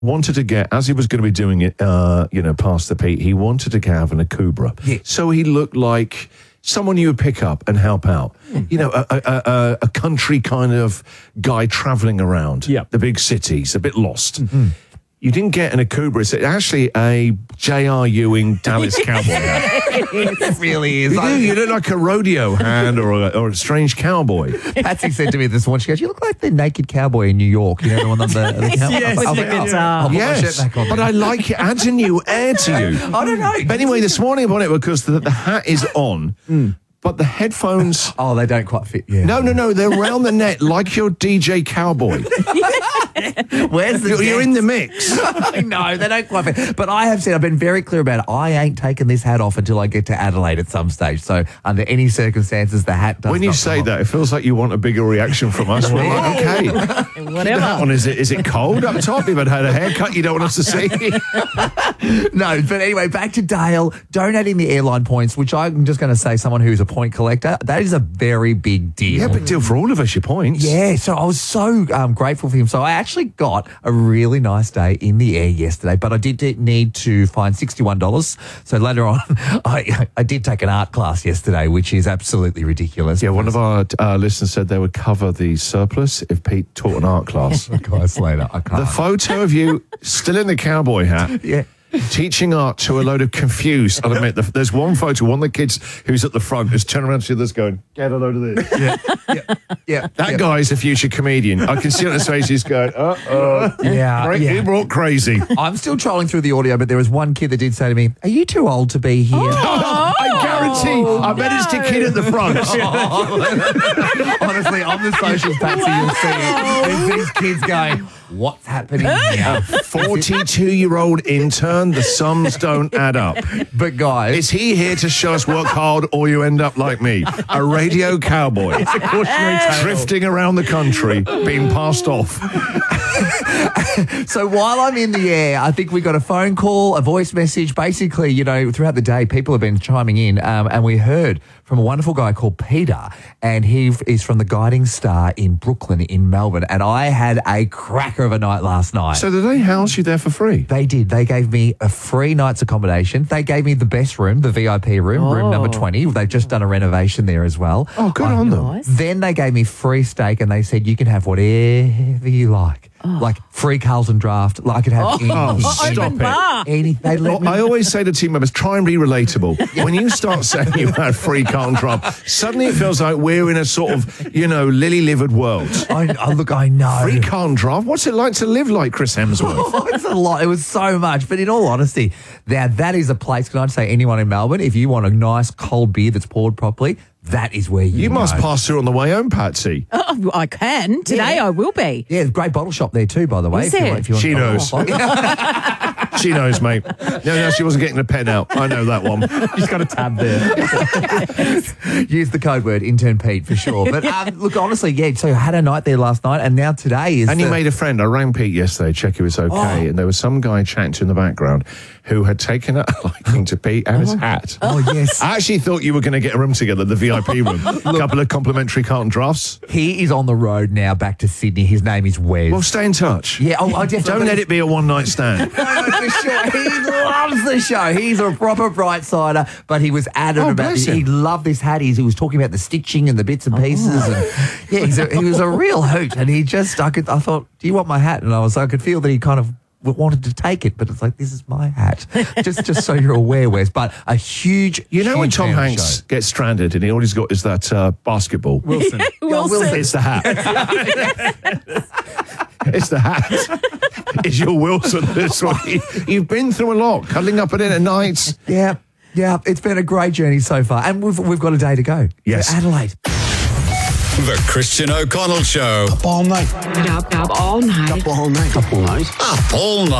wanted to get, as he was going to be doing it, past the Pete, he wanted to have an Akubra. Yeah. So he looked like someone you would pick up and help out. A country kind of guy traveling around the big cities, a bit lost. Mm-hmm. You didn't get an Akubra. It's actually a J.R. Ewing Dallas cowboy hat. It really is. You look like a rodeo hand or a strange cowboy. Patsy said to me this morning, she goes, "You look like the naked cowboy in New York." You know, the one on the cowboy. Yes, I'll put my shirt back on. But I like it. Adds a new air to you. I don't know. But anyway, this morning I bought it because the hat is on, but the headphones... Oh, they don't quite fit. Yeah. No, they're around the neck like your DJ cowboy. Where's the You're in the mix. No, they don't quite fit. But I have said, I've been very clear about it. I ain't taking this hat off until I get to Adelaide at some stage. So under any circumstances, the hat does When you not say come that, it feels like you want a bigger reaction from us. We're like, okay. Whatever. That one, is it cold up top? You've had a haircut you don't want us to see? No, but anyway, back to Dale donating the airline points, which I'm just going to say, someone who's a point collector, that is a very big deal. Yeah, big deal for all of us, your points. Yeah, so I was so grateful for him. So I actually got a really nice day in the air yesterday, but I did need to find $61. So later on, I did take an art class yesterday, which is absolutely ridiculous. Yeah, one of our listeners said they would cover the surplus if Pete taught an art class. Guys, later, I can't. The photo of you still in the cowboy hat. Yeah. Teaching art to a load of confused. I'll admit, there's one photo, one of the kids who's at the front is turning around to the others going, get a load of this. Yeah. That guy's a future comedian. I can see on his face he's going, he brought crazy. I'm still trolling through the audio, but there was one kid that did say to me, "Are you too old to be here?" I guarantee, I bet it's the kid at the front. Honestly, on the socials, Patsy, you'll see it. There's these kids going, "What's happening here?" 42-year-old intern, the sums don't add up. But guys, Is he here to show us work hard or you end up like me? A radio cowboy. It's a cautionary tale. Drifting around the country, being passed off. so while I'm in the air, I think we got a phone call, a voice message. Basically, throughout the day, people have been chiming in, and we heard from a wonderful guy called Peter, and he is from the Guiding Star in Brooklyn, in Melbourne. And I had a cracker of a night last night. So did they house you there for free? They did. They gave me a free night's accommodation. They gave me the best room, the VIP room, room number 20. They've just done a renovation there as well. Oh, good on them. Nice. Then they gave me free steak, and they said, you can have whatever you like. Like free Carlton draft. Like I could have stop it. bar. any. They let me. I always say to team members, try and be relatable. When you start saying you had free Carlton draft, suddenly it feels like we're in a sort of, lily-livered world. I know. Free Carlton draft? What's it like to live like Chris Hemsworth? It's a lot. It was so much. But in all honesty, that is a place, can I say, anyone in Melbourne, if you want a nice cold beer that's poured properly, that is where you must go. pass through on the way home, Patsy. Oh, I can. Today I will be. Yeah, great bottle shop there too, by the way. Is there? If you want She knows. She knows, mate. No, she wasn't getting a pen out. I know that one. She's got a tab there. Use the code word intern Pete for sure. But look, honestly, so I had a night there last night, and now today is. And he made a friend. I rang Pete yesterday, check he was okay, and there was some guy chatting to in the background who had taken a liking to Pete and his hat. Oh yes. I actually thought you were going to get a room together, the VIP room. A couple of complimentary Carlton drafts. He is on the road now back to Sydney. His name is Wes. Well, stay in touch. Yeah, I definitely. Don't let it be a one-night stand. For sure. He loves the show. He's a proper bright sider, but he was adamant about bless it. He him. loved this hat. He was talking about the stitching and the bits and pieces. And he was a real hoot. And I thought, do you want my hat? And I could feel that he kind of wanted to take it, but it's like, this is my hat. just so you're aware, Wes. But a huge, When huge Tom fan of the Hanks show. gets stranded and all he's got is that basketball. Wilson. Wilson. It's the hat. It's the hat. It's your Wilson this week. You've been through a lot, cuddling up at it at night. Yeah, it's been a great journey so far. And we've got a day to go. Yes. To Adelaide. The Christian O'Connell Show. Up all night. Up all night. Up all night. Up all night. Up all night.